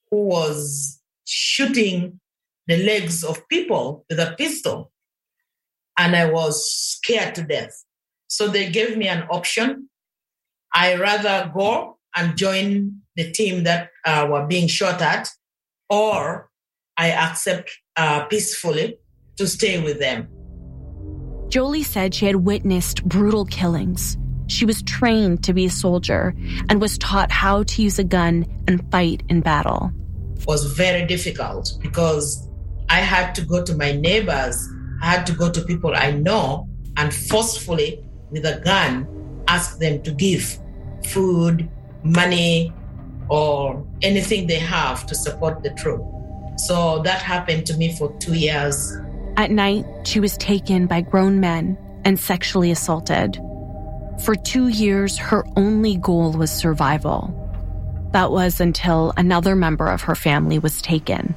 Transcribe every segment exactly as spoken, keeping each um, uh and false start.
who was shooting the legs of people with a pistol. And I was scared to death. So they gave me an option. I rather go and join the team that uh, were being shot at, or I accept uh, peacefully to stay with them. Jolie said she had witnessed brutal killings. She was trained to be a soldier and was taught how to use a gun and fight in battle. It was very difficult because I had to go to my neighbors, I had to go to people I know and forcefully, with a gun, ask them to give food, money, or anything they have to support the troop. So that happened to me for two years. At night, she was taken by grown men and sexually assaulted. For two years, her only goal was survival. That was until another member of her family was taken.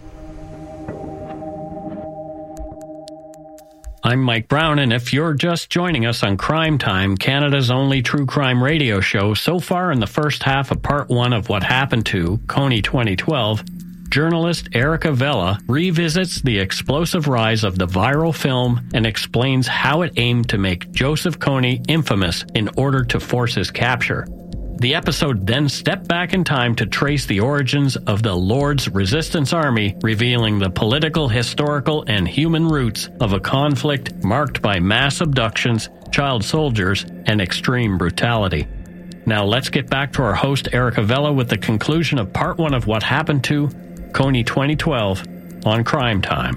I'm Mike Brown, and if you're just joining us on Crime Time, Canada's only true crime radio show, so far in the first half of part one of What Happened to Kony twenty twelve, journalist Erica Vela revisits the explosive rise of the viral film and explains how it aimed to make Joseph Kony infamous in order to force his capture. The episode then stepped back in time to trace the origins of the Lord's Resistance Army, revealing the political, historical, and human roots of a conflict marked by mass abductions, child soldiers, and extreme brutality. Now let's get back to our host Erica Vela with the conclusion of part one of What Happened to Kony twenty twelve on Crime Time.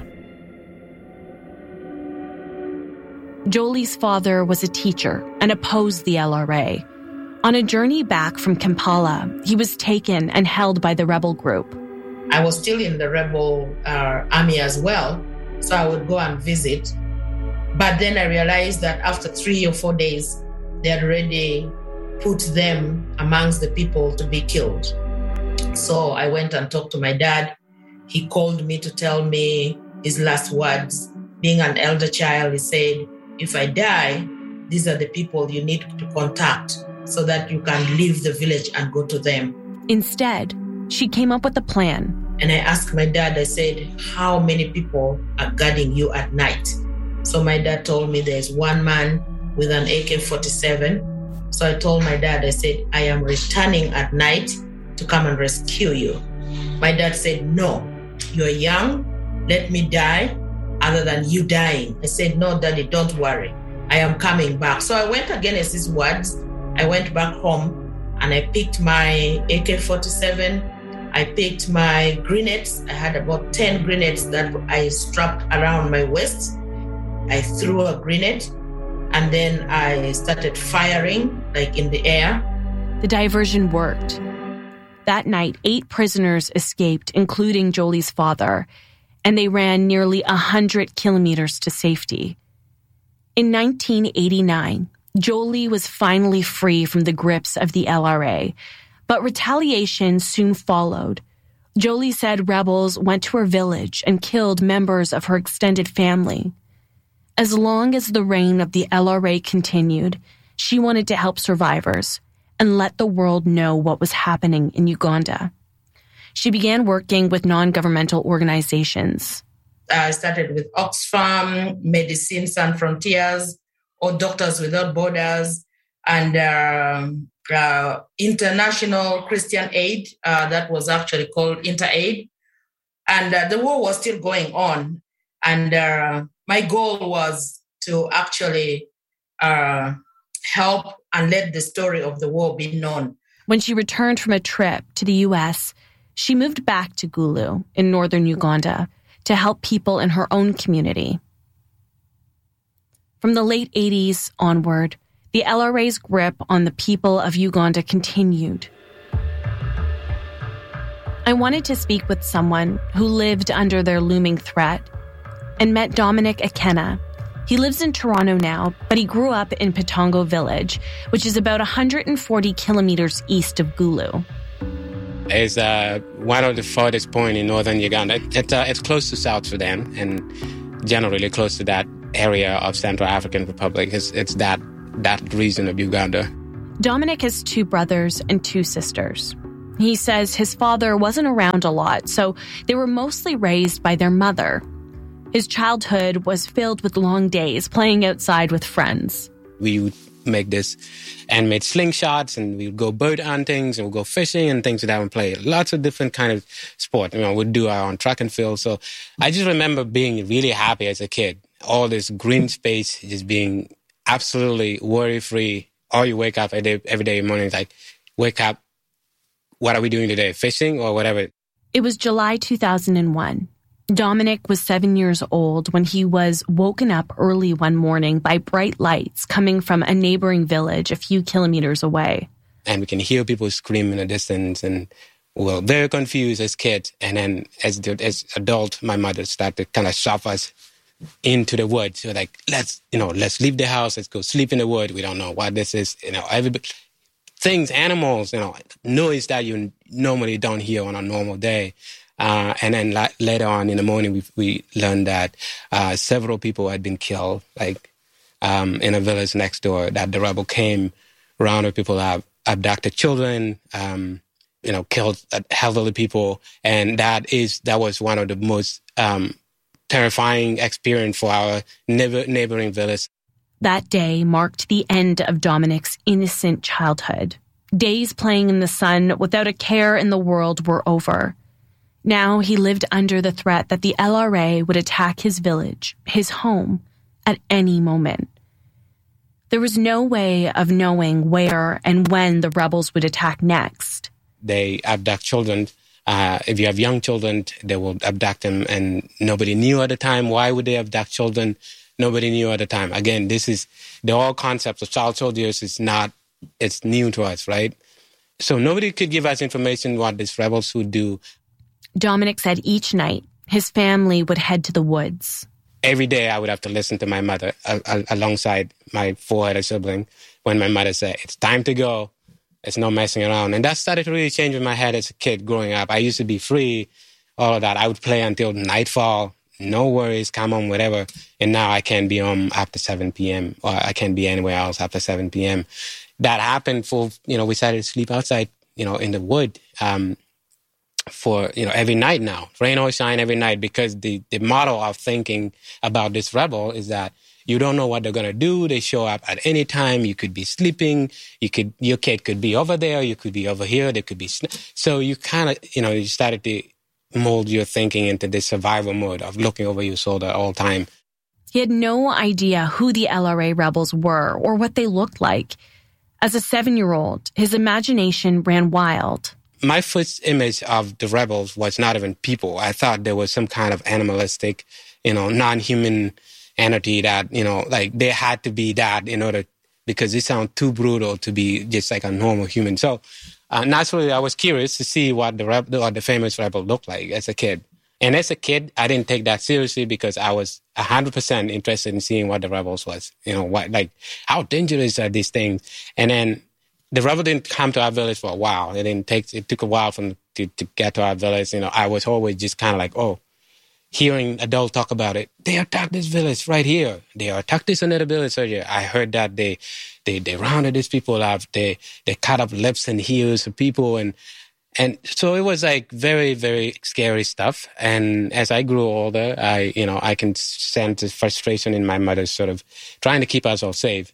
Jolie's father was a teacher and opposed the L R A. On a journey back from Kampala, he was taken and held by the rebel group. I was still in the rebel uh, army as well, so I would go and visit. But then I realized that after three or four days, they had already put them amongst the people to be killed. So I went and talked to my dad. He called me to tell me his last words. Being an elder child, he said, if I die, these are the people you need to contact so that you can leave the village and go to them. Instead, she came up with a plan. And I asked my dad, I said, how many people are guarding you at night? So my dad told me there's one man with an A K forty-seven. So I told my dad, I said, I am returning at night to come and rescue you. My dad said, no, you're young, let me die other than you dying. I said, no, Daddy, don't worry. I am coming back. So I went against his words. I went back home and I picked my A K forty-seven. I picked my grenades. I had about ten grenades that I strapped around my waist. I threw a grenade and then I started firing like in the air. The diversion worked. That night, eight prisoners escaped, including Jolie's father, and they ran nearly one hundred kilometers to safety. In nineteen eighty-nine, Jolie was finally free from the grips of the L R A, but retaliation soon followed. Jolie said rebels went to her village and killed members of her extended family. As long as the reign of the L R A continued, she wanted to help survivors and let the world know what was happening in Uganda. She began working with non-governmental organizations. I started with Oxfam, Médecins Sans Frontières, or Doctors Without Borders, and um, uh, International Christian Aid, uh, that was actually called InterAid. And uh, the war was still going on. And uh, my goal was to actually uh, help and let the story of the war be known. When she returned from a trip to the U S, she moved back to Gulu in northern Uganda to help people in her own community. From the late eighties onward, the L R A's grip on the people of Uganda continued. I wanted to speak with someone who lived under their looming threat and met Dominic Akena. He lives in Toronto now, but he grew up in Patongo Village, which is about one hundred forty kilometers east of Gulu. It's uh, one of the farthest points in northern Uganda. It, uh, it's close to South Sudan and generally close to that area of Central African Republic. It's, it's that, that region of Uganda. Dominic has two brothers and two sisters. He says his father wasn't around a lot, so they were mostly raised by their mother. His childhood was filled with long days playing outside with friends. We would make this handmade slingshots, and we would go bird hunting, and we'd go fishing and things like that and play lots of different kind of sport. You know, we'd do our own track and field. So I just remember being really happy as a kid. All this green space, just being absolutely worry-free. Or you wake up every day, every day morning, like, wake up, what are we doing today? Fishing or whatever? It was July two thousand one. Dominic was seven years old when he was woken up early one morning by bright lights coming from a neighboring village a few kilometers away. And we can hear people scream in the distance, and we were very confused as kids. And then as as adult, my mother started to kind of shove us into the woods. So like, let's, you know, let's leave the house, let's go sleep in the wood. We don't know what this is. You know, every things, animals, you know, noise that you normally don't hear on a normal day. Uh, and then la- later on in the morning, we, we learned that uh, several people had been killed, like um, in a village next door, that the rebel came around where people have abducted children, um, you know, killed elderly people. And that is, that was one of the most um, terrifying experience for our neighbor, neighboring village. That day marked the end of Dominic's innocent childhood. Days playing in the sun without a care in the world were over. Now he lived under the threat that the L R A would attack his village, his home, at any moment. There was no way of knowing where and when the rebels would attack next. They abduct children. Uh, if you have young children, they will abduct them, and nobody knew at the time. Why would they abduct children? Nobody knew at the time. Again, this is the whole concept of child soldiers is not, it's new to us, right? So nobody could give us information what these rebels would do. Dominic said each night, his family would head to the woods. Every day I would have to listen to my mother uh, uh, alongside my four other siblings when my mother said, it's time to go. It's no messing around. And that started to really change in my head as a kid growing up. I used to be free, all of that. I would play until nightfall, no worries, come home, whatever. And now I can't be home after seven p.m. or I can't be anywhere else after seven p.m. That happened for, you know, we started to sleep outside, you know, in the wood. Um, for, you know, every night now, rain or shine every night, because the, the model of thinking about this rebel is that you don't know what they're going to do. They show up at any time. You could be sleeping. You could, your kid could be over there. You could be over here. They could be, so you kind of, you know, you started to mold your thinking into this survival mode of looking over your shoulder all the time. He had no idea who the L R A rebels were or what they looked like. As a seven-year-old, his imagination ran wild. My first image of the rebels was not even people. I thought there was some kind of animalistic, you know, non-human entity that, you know, like they had to be that in order, because it sounds too brutal to be just like a normal human. So uh, naturally, I was curious to see what the, reb- what the famous rebel looked like as a kid. And as a kid, I didn't take that seriously because I was one hundred percent interested in seeing what the rebels was. You know, what, like, how dangerous are these things? And then the rebel didn't come to our village for a while. It didn't take, it took a while for them to, to get to our village. You know, I was always just kind of like, oh, hearing adults talk about it. They attacked this village right here. They attacked this another village right here. I heard that they, they, they rounded these people up. They, they cut up lips and ears of people. And, and so it was like very, very scary stuff. And as I grew older, I, you know, I can sense the frustration in my mother sort of trying to keep us all safe.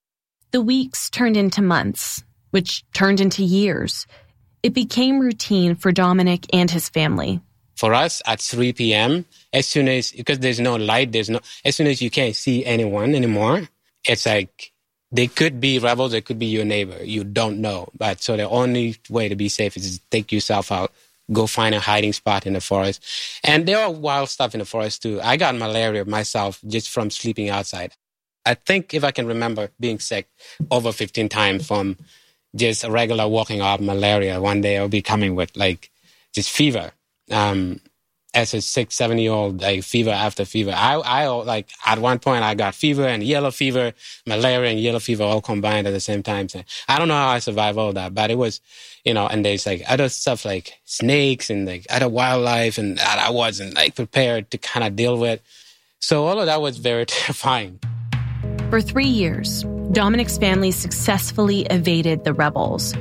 The weeks turned into months, which turned into years. It became routine for Dominic and his family. For us, at three p.m., as soon as, because there's no light, there's no, as soon as you can't see anyone anymore, it's like, they could be rebels, they could be your neighbor. You don't know. But so the only way to be safe is to take yourself out, go find a hiding spot in the forest. And there are wild stuff in the forest too. I got malaria myself just from sleeping outside. I think if I can remember being sick over fifteen times from just a regular walking off malaria, one day I'll be coming with like just fever. Um, as a six, seven year old, like fever after fever. I, I like at one point I got fever and yellow fever, malaria and yellow fever all combined at the same time. So I don't know how I survived all that, but it was, you know, and there's like other stuff like snakes and like other wildlife and that I wasn't like prepared to kind of deal with. So all of that was very terrifying. For three years, Dominic's family successfully evaded the rebels.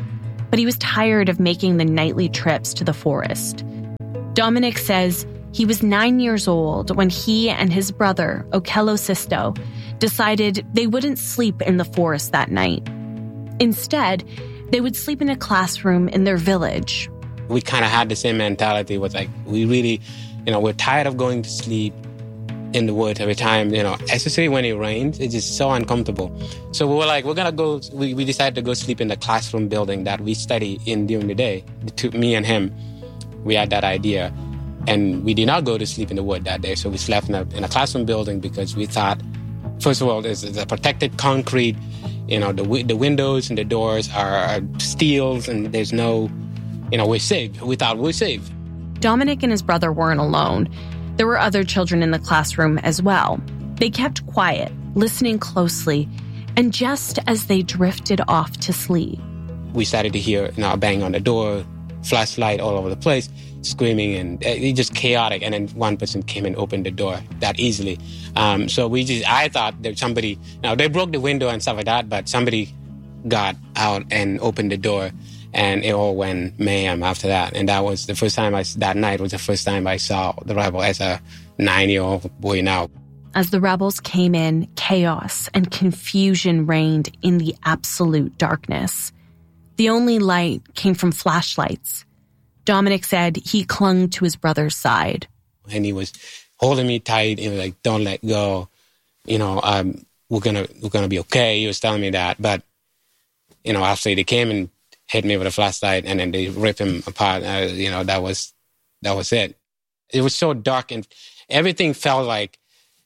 but he was tired of making the nightly trips to the forest. Dominic says he was nine years old when he and his brother, Okello Sisto, decided they wouldn't sleep in the forest that night. Instead, they would sleep in a classroom in their village. We kind of had the same mentality. It was like, we really, you know, we're tired of going to sleep in the woods every time, you know, especially when it rains. It's just so uncomfortable. So we were like, we're going to go, we, we decided to go sleep in the classroom building that we study in during the day. To me and him, we had that idea. And we did not go to sleep in the wood that day. So we slept in a, in a classroom building because we thought, first of all, there's a protected concrete. You know, the the windows and the doors are steels and there's no, you know, we're safe. We thought we're safe. Dominic and his brother weren't alone. There were other children in the classroom as well. They kept quiet, listening closely, and just as they drifted off to sleep, we started to hear, you know, a bang on the door, flashlight all over the place, screaming, and it just chaotic. And then one person came and opened the door that easily. Um, so we just, I thought that somebody, now they broke the window and stuff like that, but somebody got out and opened the door, and it all went mayhem after that. And that was the first time I, that night was the first time I saw the rebel as a nine-year-old boy now. As the rebels came in, chaos and confusion reigned in the absolute darkness. The only light came from flashlights. Dominic said he clung to his brother's side. And he was holding me tight and like, don't let go. You know, um, we're gonna we're gonna be okay. He was telling me that. But, you know, after they came and hit me with a flashlight and then they ripped him apart, uh, you know, that was that was it. It was so dark and everything felt like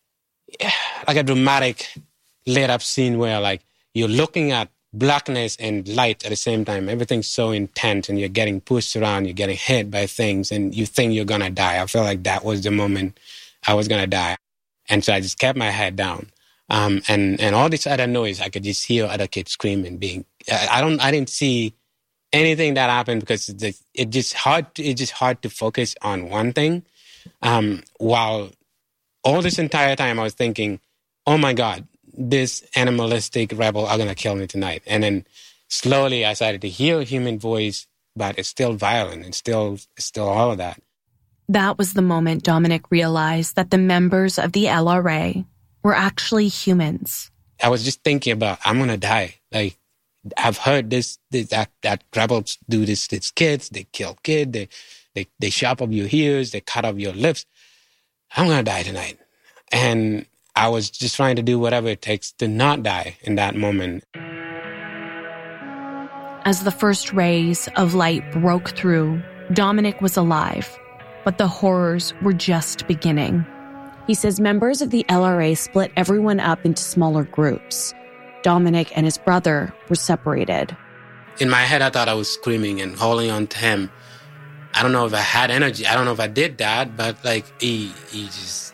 like a dramatic lit up scene where like you're looking at blackness and light at the same time. Everything's so intense and you're getting pushed around, you're getting hit by things and you think you're going to die. I felt like that was the moment I was going to die. And so I just kept my head down. Um, and, and all this other noise, I could just hear other kids screaming, being, I, I don't, I didn't see anything that happened because the, it just hard, to, it's just hard to focus on one thing. Um, while all this entire time I was thinking, oh my God, this animalistic rebel are going to kill me tonight. And then slowly I started to hear a human voice, but it's still violent. It's still, it's still all of that. That was the moment Dominic realized that the members of the L R A were actually humans. I was just thinking about, I'm going to die. Like, I've heard this, this that, that rebels do this to kids. They kill kids. They, they, they chop off your ears. They cut off your lips. I'm going to die tonight. And I was just trying to do whatever it takes to not die in that moment. As the first rays of light broke through, Dominic was alive, but the horrors were just beginning. He says members of the L R A split everyone up into smaller groups. Dominic and his brother were separated. In my head, I thought I was screaming and holding on to him. I don't know if I had energy. I don't know if I did that, but like he, he just...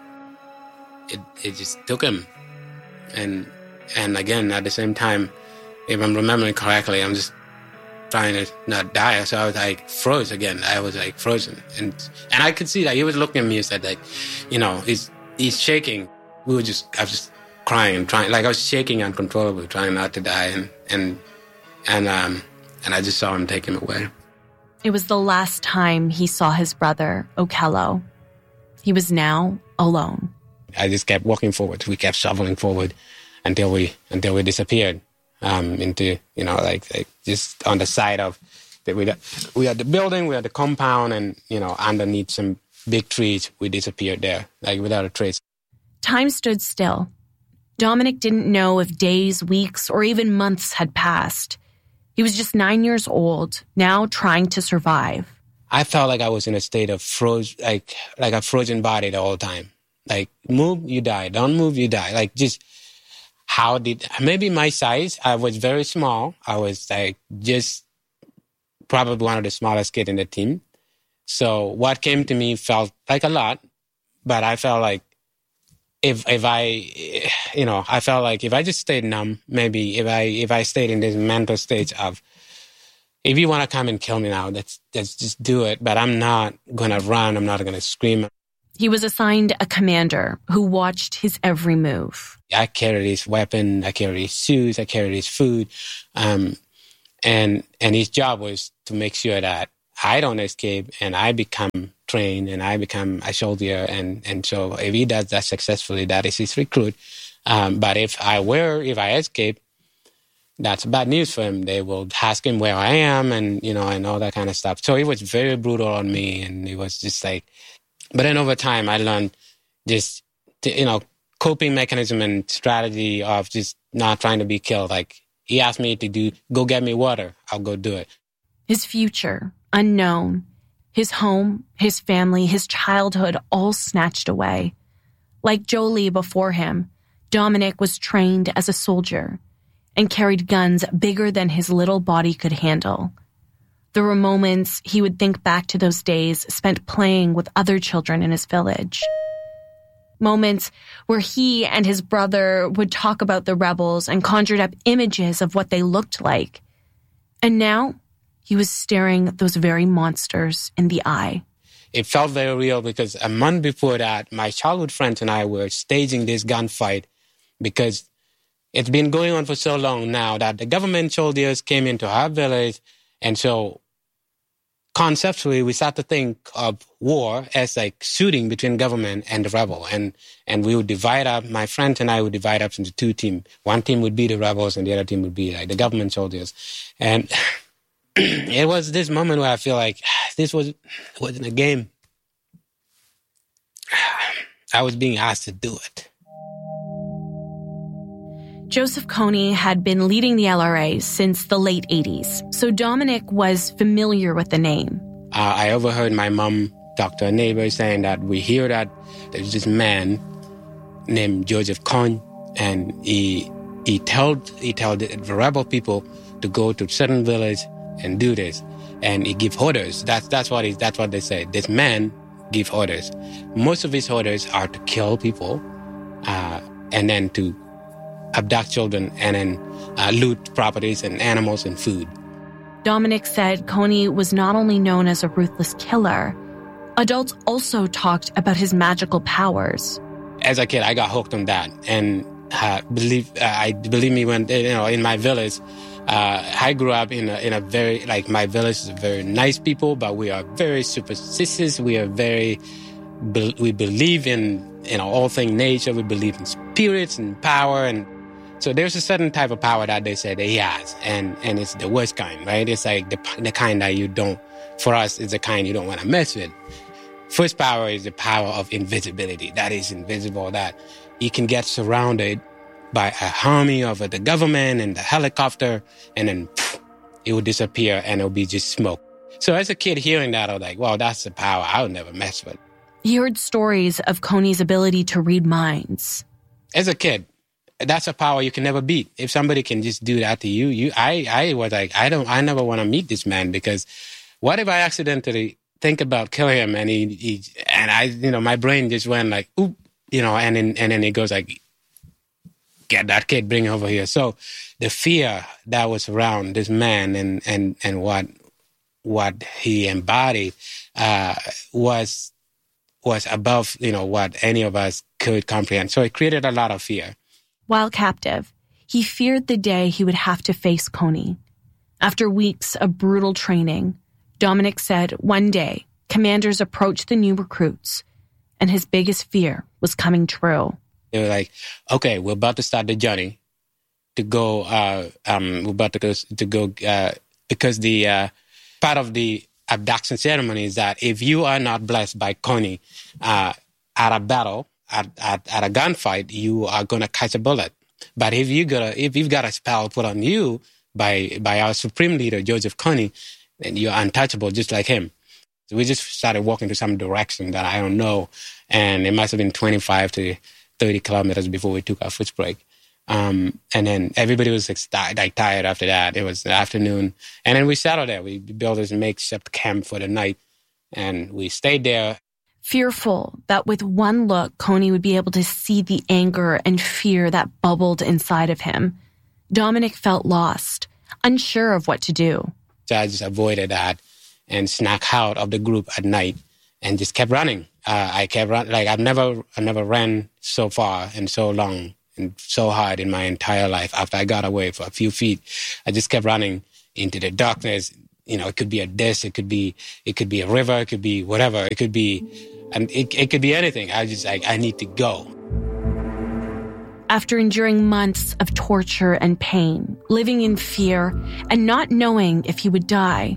It, it just took him. And and again, at the same time, if I'm remembering correctly, I'm just trying to not die. So I was like froze again. I was like frozen. And and I could see that he was looking at me and said like, you know, he's he's shaking. We were just, I was just crying and trying, like I was shaking uncontrollably, trying not to die. And and and um and I just saw him take him away. It was the last time he saw his brother, Okello. He was now alone. I just kept walking forward. We kept shoveling forward until we until we disappeared um, into, you know, like, like just on the side of the, we we had the building, we had the compound, and you know, underneath some big trees, we disappeared there, like without a trace. Time stood still. Dominic didn't know if days, weeks, or even months had passed. He was just nine years old, now trying to survive. I felt like I was in a state of froze, like like a frozen body the whole time. Like, move, you die. Don't move, you die. Like, just how did... Maybe my size, I was very small. I was, like, just probably one of the smallest kids in the team. So what came to me felt like a lot, but I felt like if if I, you know, I felt like if I just stayed numb, maybe if I if I stayed in this mental state of, if you want to come and kill me now, let's, let's just do it. But I'm not going to run. I'm not going to scream. He was assigned a commander who watched his every move. I carried his weapon, I carried his shoes, I carried his food. Um, And and his job was to make sure that I don't escape and I become trained and I become a soldier. And, and so if he does that successfully, that is his recruit. Um, but if I were, if I escape, that's bad news for him. They will ask him where I am and, you know, and all that kind of stuff. So it was very brutal on me. And it was just like, but then over time I learned just, you know, coping mechanism and strategy of just not trying to be killed. Like he asked me to do, go get me water. I'll go do it. His future, unknown. His home, his family, his childhood, all snatched away. Like Jolie before him, Dominic was trained as a soldier and carried guns bigger than his little body could handle. There were moments he would think back to those days spent playing with other children in his village. Moments where he and his brother would talk about the rebels and conjured up images of what they looked like. And now, he was staring those very monsters in the eye. It felt very real because a month before that, my childhood friends and I were staging this gunfight because it's been going on for so long now that the government soldiers came into our village. And so conceptually, we start to think of war as like shooting between government and the rebel. And, and we would divide up, my friends and I would divide up into two teams. One team would be the rebels and the other team would be like the government soldiers. And it was this moment where I feel like this was, wasn't a game. I was being asked to do it. Joseph Kony had been leading the L R A since the late eighties, so Dominic was familiar with the name. Uh, I overheard my mom talk to a neighbor saying that we hear that there's this man named Joseph Kony, and he he told he told the rebel people to go to certain village and do this, and he give orders. That's that's what he, that's what they say. This man give orders. Most of his orders are to kill people, uh, and then to abduct children, and then uh, loot properties and animals and food. Dominic said Kony was not only known as a ruthless killer, adults also talked about his magical powers. As a kid, I got hooked on that, and uh, believe uh, I believe me when you know in my village, uh, I grew up in a, in a very like my village is very nice people, but we are very superstitious. We are very be, we believe in you know all things nature. We believe in spirits and power, and so there's a certain type of power that they say that he has, and, and it's the worst kind, right? It's like the, the kind that you don't, for us, it's the kind you don't want to mess with. First power is the power of invisibility. That is invisible, that you can get surrounded by a army of the government and the helicopter, and then pff, it will disappear and it'll be just smoke. So as a kid hearing that, I was like, well, that's the power I would never mess with. He heard stories of Kony's ability to read minds. As a kid, that's a power you can never beat. If somebody can just do that to you, you, I, I was like, I don't, I never want to meet this man, because what if I accidentally think about killing him and he, he, and I, you know, my brain just went like, oop, you know, and then, and then it goes like, get that kid, bring him over here. So the fear that was around this man and, and, and what, what he embodied, uh, was, was above, you know, what any of us could comprehend. So it created a lot of fear. While captive, he feared the day he would have to face Kony. After weeks of brutal training, Dominic said one day commanders approached the new recruits, and his biggest fear was coming true. They were like, okay, we're about to start the journey to go, uh, um, we're about to go, to go uh, because the uh, part of the abduction ceremony is that if you are not blessed by Kony uh, at a battle, At, at, at a gunfight, you are going to catch a bullet. But if you got a, if you've got a spell put on you by by our supreme leader, Joseph Kony, then you're untouchable, just like him. So we just started walking to some direction that I don't know. And it must have been twenty-five to thirty kilometers before we took our first break. Um, and then everybody was like, like tired after that. It was the afternoon. And then we settled there. We built this makeshift camp for the night. And we stayed there. Fearful that with one look, Kony would be able to see the anger and fear that bubbled inside of him, Dominic felt lost, unsure of what to do. So I just avoided that and snuck out of the group at night and just kept running. Uh, I kept running. Like I've never, I never ran so far and so long and so hard in my entire life. After I got away for a few feet, I just kept running into the darkness. You know, it could be a disc, it could be, it could be a river, it could be whatever, it could be, and it, it could be anything. I just like, I need to go. After enduring months of torture and pain, living in fear, and not knowing if he would die,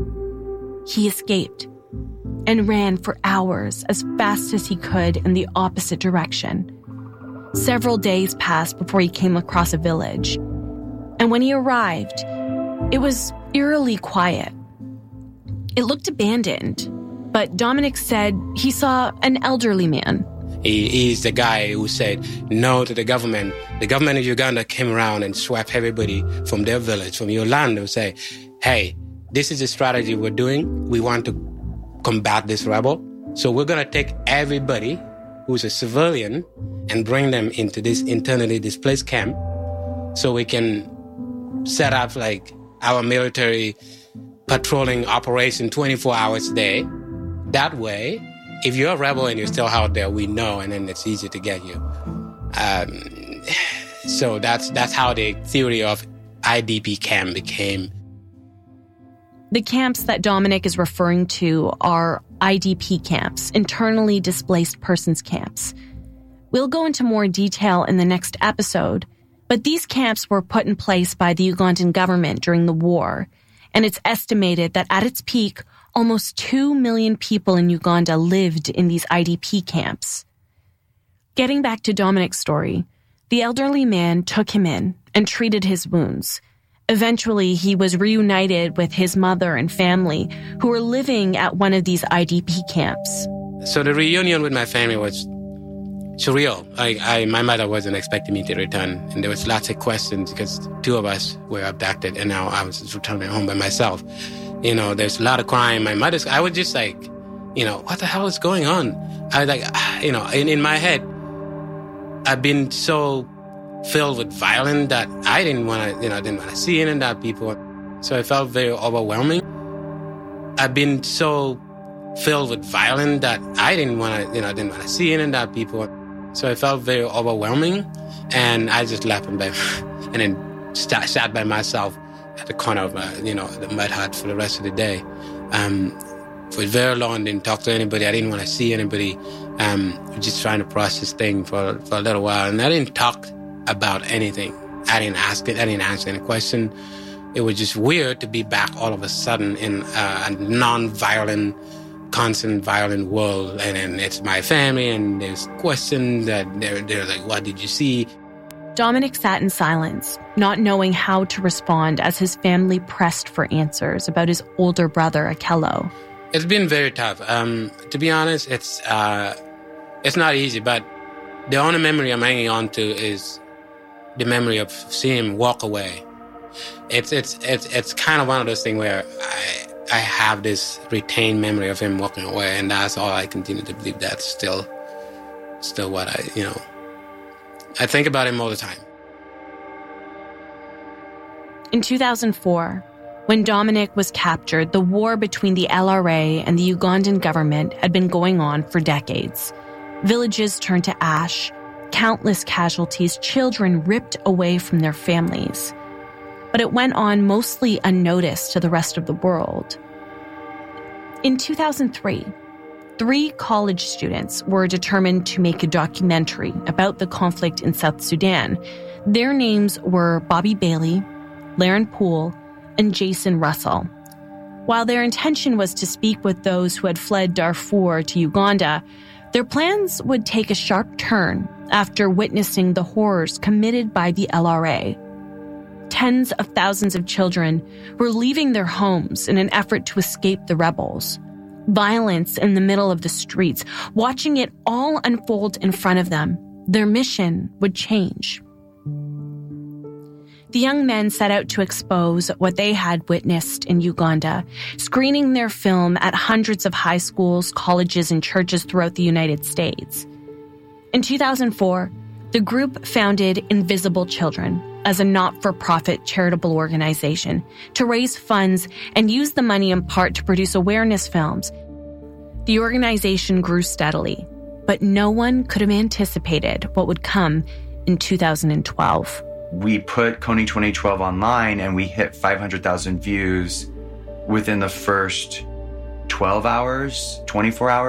he escaped and ran for hours as fast as he could in the opposite direction. Several days passed before he came across a village. And when he arrived, it was eerily quiet. It looked abandoned, but Dominic said he saw an elderly man. He, he's the guy who said no to the government. The government of Uganda came around and swept everybody from their village, from your land. They would say, hey, this is the strategy we're doing. We want to combat this rebel. So we're going to take everybody who's a civilian and bring them into this internally displaced camp so we can set up like our military patrolling operation twenty-four hours a day. That way, if you're a rebel and you're still out there, we know, and then it's easy to get you. Um, so that's that's how the theory of I D P camp became. The camps that Dominic is referring to are I D P camps, internally displaced persons camps. We'll go into more detail in the next episode, but these camps were put in place by the Ugandan government during the war, and it's estimated that at its peak, almost two million people in Uganda lived in these I D P camps. Getting back to Dominic's story, the elderly man took him in and treated his wounds. Eventually, he was reunited with his mother and family, who were living at one of these I D P camps. So the reunion with my family was surreal. I, I, my mother wasn't expecting me to return, and there was lots of questions because two of us were abducted, and now I was returning home by myself. You know, there's a lot of crime. My mother's, I was just like, you know, what the hell is going on? I was like, you know, in, in my head, I've been so filled with violence that I didn't want to, you know, I didn't want to see any of that people. So it felt very overwhelming. I've been so filled with violence that I didn't want to, you know, I didn't want to see any of that people. So it felt very overwhelming. And I just left and, and then st- sat by myself at the corner of my, you know, the mud hut for the rest of the day. Um, for very long, didn't talk to anybody. I didn't want to see anybody. Um, just trying to process things for, for a little while. And I didn't talk about anything. I didn't ask it. I didn't answer any question. It was just weird to be back all of a sudden in a, a non-violent, constant violent world. And then it's my family, and there's questions that they're, they're like, what did you see? Dominic sat in silence, not knowing how to respond as his family pressed for answers about his older brother, Akello. It's been very tough. Um, to be honest, it's uh, it's not easy, but the only memory I'm hanging on to is the memory of seeing him walk away. It's it's it's it's kind of one of those things where I I have this retained memory of him walking away, and that's all I continue to believe. That's still still what I, you know, I think about him all the time. In two thousand four, when Dominic was captured, the war between the L R A and the Ugandan government had been going on for decades. Villages turned to ash, countless casualties, children ripped away from their families. But it went on mostly unnoticed to the rest of the world. In two thousand three, three college students were determined to make a documentary about the conflict in South Sudan. Their names were Bobby Bailey, Laren Poole, and Jason Russell. While their intention was to speak with those who had fled Darfur to Uganda, their plans would take a sharp turn after witnessing the horrors committed by the L R A. Tens of thousands of children were leaving their homes in an effort to escape the rebels. Violence in the middle of the streets, watching it all unfold in front of them. Their mission would change. The young men set out to expose what they had witnessed in Uganda, screening their film at hundreds of high schools, colleges, and churches throughout the United States. In two thousand four, the group founded Invisible Children as a not-for-profit charitable organization to raise funds and use the money in part to produce awareness films. The organization grew steadily, but no one could have anticipated what would come in two thousand twelve. we put Kony twenty twelve online and we hit five hundred thousand views within the first twelve hours, twenty-four hours.